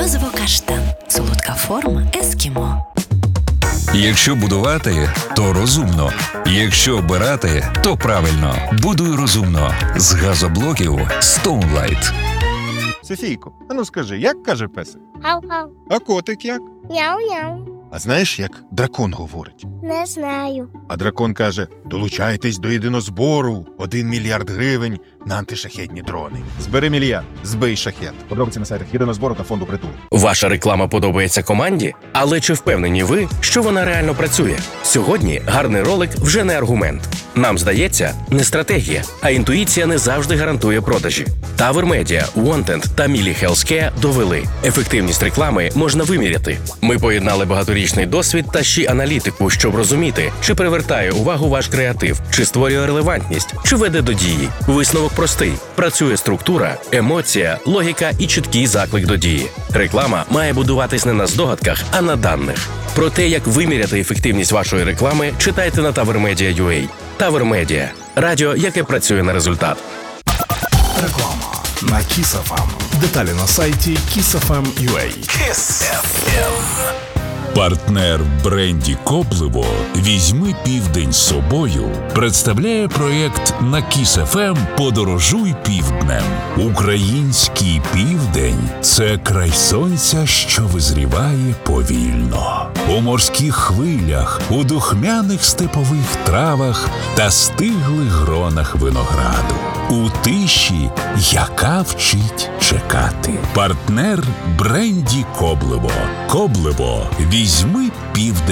Морозиво-каштан. Солодка форма ескімо. Якщо будувати, то розумно. Якщо обирати, то правильно. Будуй розумно. З газоблоків Stone Light. Софійко, а ну скажи, як каже песик? Гав-гав. А котик як? Няу-няу. А знаєш, як дракон говорить? Не знаю. А дракон каже: долучайтесь до єдинозбору. 1 мільярд гривень на антишахетні дрони. Збери мільярд, збий шахет. Подробиці на сайтах єдинозбору та фонду «Притул». Ваша реклама подобається команді? Але чи впевнені ви, що вона реально працює? Сьогодні гарний ролик вже не аргумент. Нам здається, не стратегія, а інтуїція не завжди гарантує продажі. Tower Media, Wanted та Mili Healthcare довели. Ефективність реклами можна виміряти. Ми поєднали багаторічний досвід та ще аналітику, щоб розуміти, чи привертає увагу ваш креатив, чи створює релевантність, чи веде до дії. Висновок простий. Працює структура, емоція, логіка і чіткий заклик до дії. Реклама має будуватись не на здогадках, а на даних. Про те, як виміряти ефективність вашої реклами, читайте на TowerMedia.ua. Tower Media – радіо, яке працює на результат. Реклама на Kiss FM. Деталі на сайті kissfm.ua. Партнер в бренді «Коблево» «Візьми південь з собою» представляє проєкт на Kiss FM «Подорожуй півднем». Український південь – це край сонця, що визріває повільно. У морських хвилях, у духмяних степових травах та стиглих гронах винограду. У тиші, яка вчить чекати. Партнер бренді «Коблево». «Коблево» – «Візьми південь